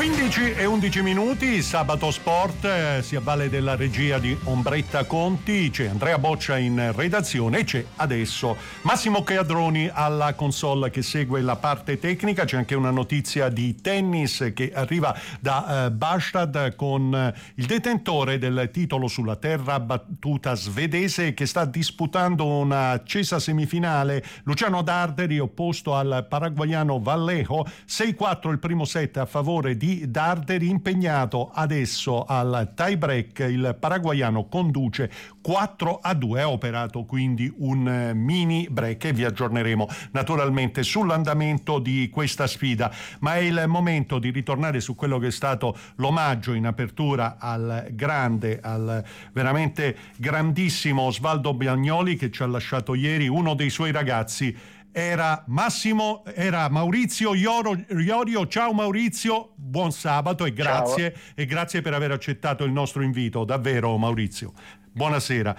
15 e 11 minuti, Sabato Sport, si avvale della regia di Ombretta Conti, c'è Andrea Boccia in redazione e c'è adesso Massimo Cadroni alla console che segue la parte tecnica. C'è anche una notizia di tennis che arriva da Bastad con il detentore del titolo sulla terra battuta svedese che sta disputando un'accesa semifinale, Luciano Darderi opposto al paraguaiano Vallejo, 6-4 il primo set a favore di Darderi, impegnato adesso al tie break. Il paraguaiano conduce 4-2, ha operato quindi un mini break e vi aggiorneremo naturalmente sull'andamento di questa sfida, ma è il momento di ritornare su quello che è stato l'omaggio in apertura al grande, al veramente grandissimo Osvaldo Bagnoli, che ci ha lasciato ieri. Uno dei suoi ragazzi era Maurizio Iorio. Ciao Maurizio, buon sabato e grazie. Ciao. E grazie per aver accettato il nostro invito, davvero Maurizio. Buonasera.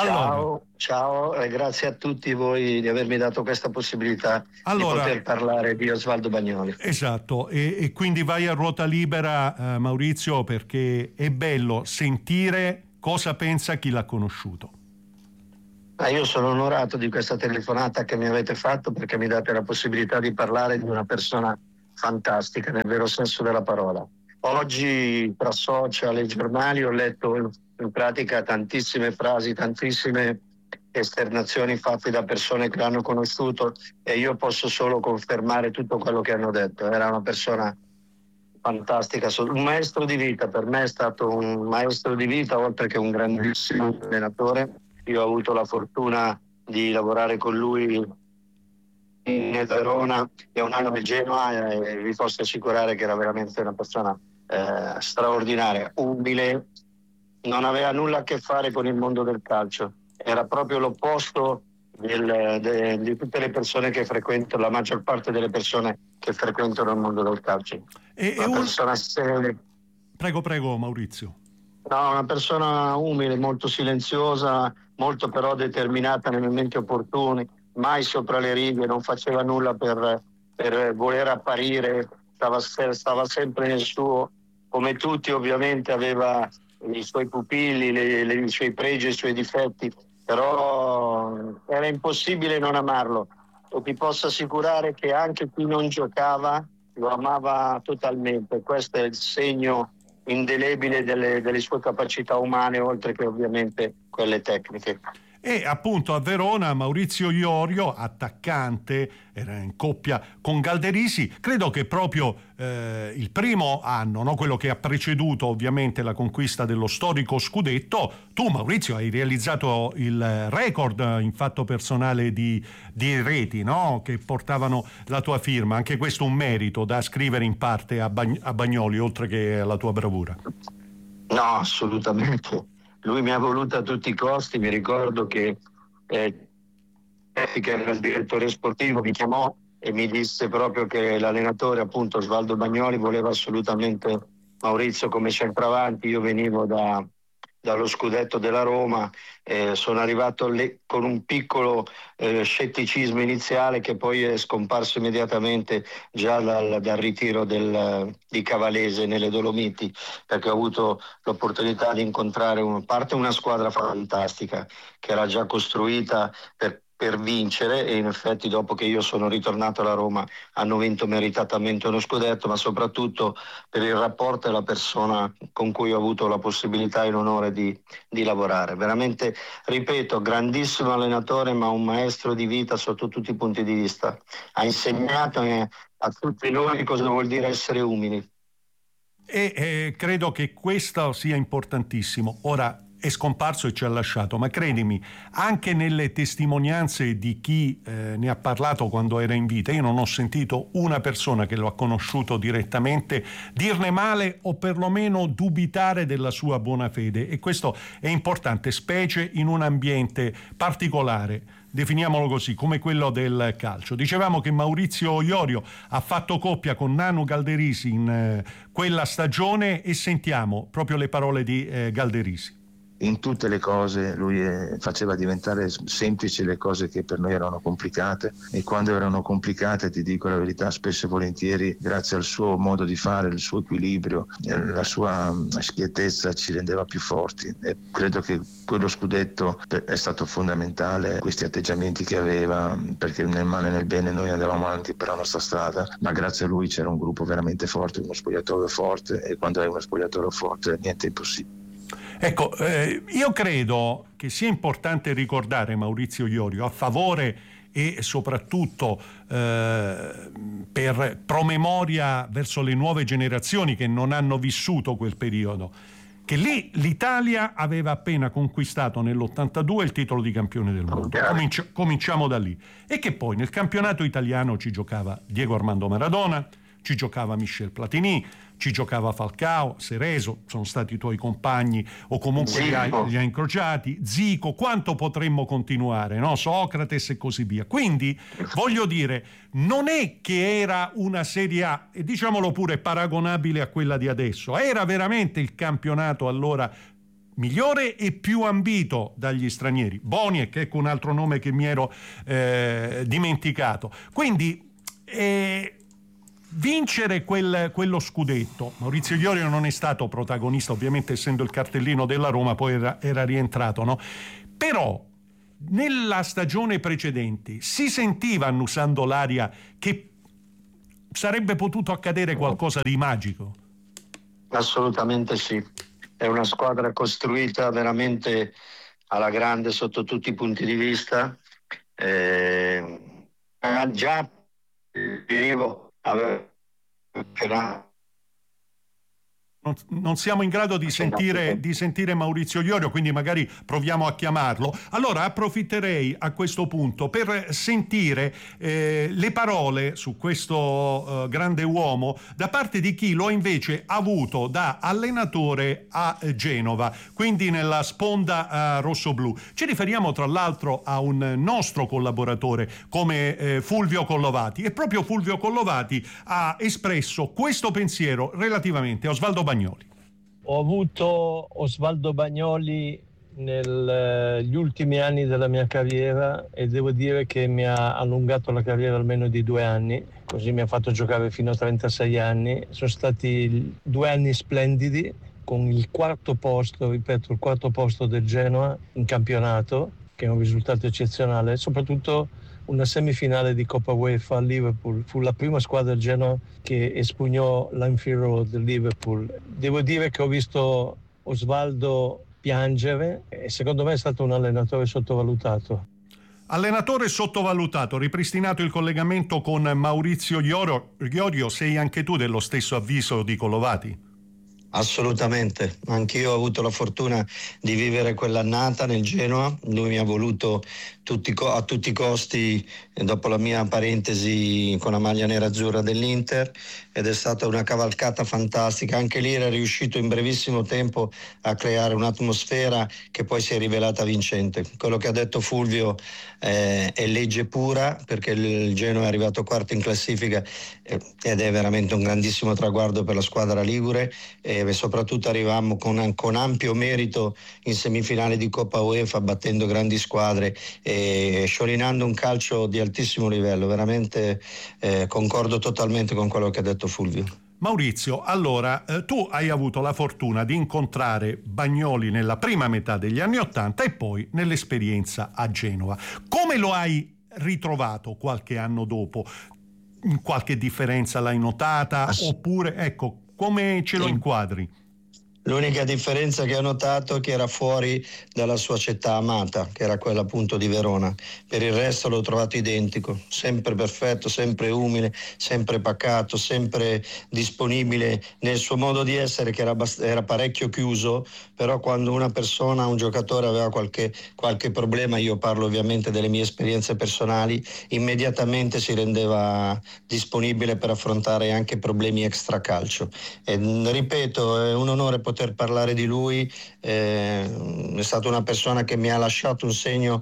Ciao e grazie a tutti voi di avermi dato questa possibilità di poter parlare di Osvaldo Bagnoli. Esatto, e quindi vai a ruota libera, Maurizio, perché è bello sentire cosa pensa chi l'ha conosciuto. Io sono onorato di questa telefonata che mi avete fatto, perché mi date la possibilità di parlare di una persona fantastica nel vero senso della parola. Oggi tra social e giornali ho letto in pratica tantissime frasi, tantissime esternazioni fatte da persone che l'hanno conosciuto, e io posso solo confermare tutto quello che hanno detto. Era una persona fantastica, un maestro di vita. Per me è stato un maestro di vita, oltre che un grandissimo allenatore. Io ho avuto la fortuna di lavorare con lui nel Verona e un anno nel Genoa, e vi posso assicurare che era veramente una persona straordinaria, umile, non aveva nulla a che fare con il mondo del calcio, era proprio l'opposto di tutte le persone che frequentano, la maggior parte delle persone che frequentano il mondo del calcio. Prego Maurizio. No, una persona umile, molto silenziosa, molto però determinata nei momenti opportuni, mai sopra le righe, non faceva nulla per voler apparire, stava sempre nel suo, come tutti ovviamente aveva i suoi pupilli, i suoi pregi e i suoi difetti, però era impossibile non amarlo. E ti posso assicurare che anche chi non giocava lo amava totalmente. Questo è il segno indelebile delle sue capacità umane, oltre che ovviamente quelle tecniche. E appunto a Verona Maurizio Iorio, attaccante, era in coppia con Galderisi. Credo che proprio il primo anno, no? Quello che ha preceduto ovviamente la conquista dello storico scudetto, tu Maurizio hai realizzato il record in fatto personale di reti, no? Che portavano la tua firma. Anche questo un merito da ascrivere in parte a Bagnoli, oltre che alla tua bravura. No, assolutamente. Lui mi ha voluto a tutti i costi. Mi ricordo che che era il direttore sportivo, mi chiamò e mi disse proprio che l'allenatore, appunto Osvaldo Bagnoli, voleva assolutamente Maurizio come centravanti. Io venivo dallo scudetto della Roma, sono arrivato con un piccolo scetticismo iniziale che poi è scomparso immediatamente già dal ritiro di Cavalese nelle Dolomiti, perché ho avuto l'opportunità di incontrare una squadra fantastica che era già costruita per vincere, e in effetti dopo che io sono ritornato alla Roma hanno vinto meritatamente uno scudetto, ma soprattutto per il rapporto e la persona con cui ho avuto la possibilità e l'onore di lavorare. Veramente, ripeto, grandissimo allenatore, ma un maestro di vita sotto tutti i punti di vista. Ha insegnato a tutti noi cosa vuol dire essere umili. E credo che questo sia importantissimo. Ora è scomparso e ci ha lasciato, ma credimi, anche nelle testimonianze di chi ne ha parlato quando era in vita, io non ho sentito una persona che lo ha conosciuto direttamente dirne male o perlomeno dubitare della sua buona fede, e questo è importante, specie in un ambiente particolare, definiamolo così, come quello del calcio. Dicevamo che Maurizio Iorio ha fatto coppia con Nanu Galderisi in quella stagione, e sentiamo proprio le parole di Galderisi. in tutte le cose lui faceva diventare semplici le cose che per noi erano complicate, e quando erano complicate, ti dico la verità, spesso e volentieri, grazie al suo modo di fare, il suo equilibrio, la sua schiettezza, ci rendeva più forti, e credo che quello scudetto è stato fondamentale, questi atteggiamenti che aveva, perché nel male e nel bene noi andavamo avanti per la nostra strada, ma grazie a lui c'era un gruppo veramente forte, uno spogliatoio forte, e quando hai uno spogliatoio forte niente è impossibile. Ecco, io credo che sia importante ricordare Maurizio Iorio a favore e soprattutto per promemoria verso le nuove generazioni che non hanno vissuto quel periodo, che lì l'Italia aveva appena conquistato nell'82 il titolo di campione del mondo. Cominciamo da lì. E che poi nel campionato italiano ci giocava Diego Armando Maradona, ci giocava Michel Platini, ci giocava Falcao, Cerezo, sono stati i tuoi compagni o comunque li hai incrociati, Zico, quanto potremmo continuare, no? Socrates e così via. Quindi voglio dire, non è che era una Serie A, e diciamolo pure, paragonabile a quella di adesso, era veramente il campionato allora migliore e più ambito dagli stranieri. Boniek, ecco un altro nome che mi ero dimenticato. Quindi vincere quello scudetto, Maurizio Iorio non è stato protagonista, ovviamente essendo il cartellino della Roma, poi era rientrato, no? Però nella stagione precedente si sentiva, annusando l'aria, che sarebbe potuto accadere qualcosa di magico. Assolutamente sì, è una squadra costruita veramente alla grande sotto tutti i punti di vista, già non siamo in grado di sentire Maurizio Iorio, quindi magari proviamo a chiamarlo. Allora approfitterei a questo punto per sentire le parole su questo grande uomo da parte di chi lo ha invece avuto da allenatore a Genova, quindi nella sponda rossoblù. Ci riferiamo tra l'altro a un nostro collaboratore come Fulvio Collovati, e proprio Fulvio Collovati ha espresso questo pensiero relativamente a Osvaldo Bagnoli. Ho avuto Osvaldo Bagnoli negli ultimi anni della mia carriera, e devo dire che mi ha allungato la carriera almeno di 2 anni, così mi ha fatto giocare fino a 36 anni. Sono stati 2 anni splendidi, con il quarto posto del Genoa in campionato, che è un risultato eccezionale, soprattutto una semifinale di Coppa UEFA a Liverpool. Fu la prima squadra del Genoa che espugnò l'Anfield Road del Liverpool. Devo dire che ho visto Osvaldo piangere, e secondo me è stato un allenatore sottovalutato. Allenatore sottovalutato, ripristinato il collegamento con Maurizio Iorio, sei anche tu dello stesso avviso di Collovati? Assolutamente, anch'io ho avuto la fortuna di vivere quell'annata nel Genoa. Lui mi ha voluto a tutti i costi dopo la mia parentesi con la maglia nerazzurra dell'Inter, ed è stata una cavalcata fantastica. Anche lì era riuscito in brevissimo tempo a creare un'atmosfera che poi si è rivelata vincente. Quello che ha detto Fulvio è legge pura, perché il Genoa è arrivato quarto in classifica ed è veramente un grandissimo traguardo per la squadra ligure, e soprattutto arrivammo con ampio merito in semifinale di Coppa UEFA, battendo grandi squadre e sciorinando un calcio di altissimo livello. Veramente concordo totalmente con quello che ha detto Fulvio. Maurizio, allora tu hai avuto la fortuna di incontrare Bagnoli nella prima metà degli anni '80 e poi nell'esperienza a Genova. Come lo hai ritrovato qualche anno dopo? Qualche differenza l'hai notata? Oppure, ecco, come ce lo inquadri? L'unica differenza che ho notato è che era fuori dalla sua città amata, che era quella appunto di Verona. Per il resto l'ho trovato identico, sempre perfetto, sempre umile, sempre pacato, sempre disponibile nel suo modo di essere, che era parecchio chiuso, però quando una persona, un giocatore aveva qualche problema, io parlo ovviamente delle mie esperienze personali, immediatamente si rendeva disponibile per affrontare anche problemi extracalcio. E, ripeto, è un onore poter parlare di lui, è stata una persona che mi ha lasciato un segno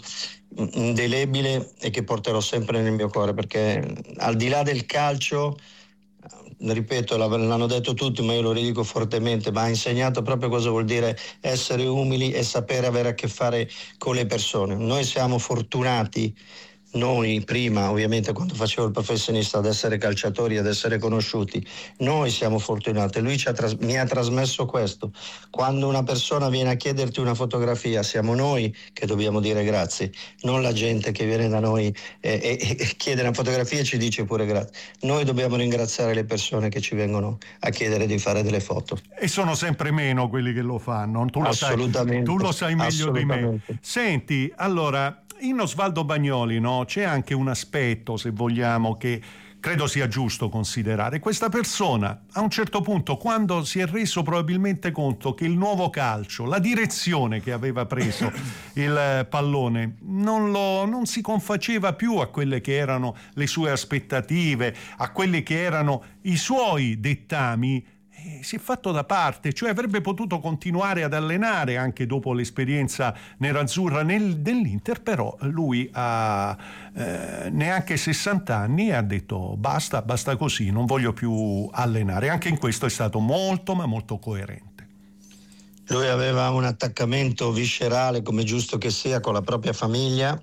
indelebile e che porterò sempre nel mio cuore, perché al di là del calcio ripeto, l'hanno detto tutti, ma io lo ridico fortemente, ma ha insegnato proprio cosa vuol dire essere umili e sapere avere a che fare con le persone. Noi siamo fortunati, noi prima ovviamente quando facevo il professionista, ad essere calciatori, ad essere conosciuti, noi siamo fortunati. Lui mi ha trasmesso questo: quando una persona viene a chiederti una fotografia siamo noi che dobbiamo dire grazie, non la gente che viene da noi e chiede una fotografia e ci dice pure grazie. Noi dobbiamo ringraziare le persone che ci vengono a chiedere di fare delle foto, e sono sempre meno quelli che lo fanno, tu lo sai meglio di me. Senti, allora, in Osvaldo Bagnoli, no, c'è anche un aspetto, se vogliamo, che credo sia giusto considerare. Questa persona, a un certo punto, quando si è reso probabilmente conto che il nuovo calcio, la direzione che aveva preso il pallone, non si confaceva più a quelle che erano le sue aspettative, a quelli che erano i suoi dettami, si è fatto da parte, cioè avrebbe potuto continuare ad allenare anche dopo l'esperienza nerazzurra dell'Inter, però lui ha neanche 60 anni e ha detto basta così, non voglio più allenare. Anche in questo è stato molto ma molto coerente. Lui aveva un attaccamento viscerale, come giusto che sia, con la propria famiglia.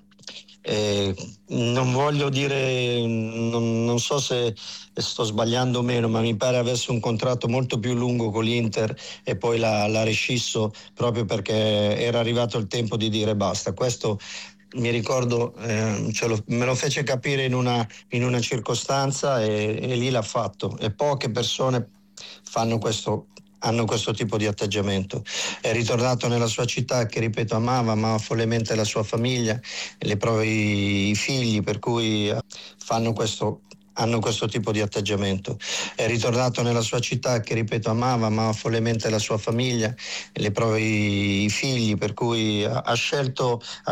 Non voglio dire, non so se sto sbagliando o meno, ma mi pare avesse un contratto molto più lungo con l'Inter e poi l'ha rescisso proprio perché era arrivato il tempo di dire basta. Questo mi ricordo, me lo fece capire in una circostanza e lì l'ha fatto, e poche persone hanno questo tipo di atteggiamento. È ritornato nella sua città che, ripeto, amava follemente la sua famiglia, le i figli, per cui hanno questo tipo di atteggiamento. È ritornato nella sua città che, ripeto, amava follemente la sua famiglia, le i figli, per cui ha scelto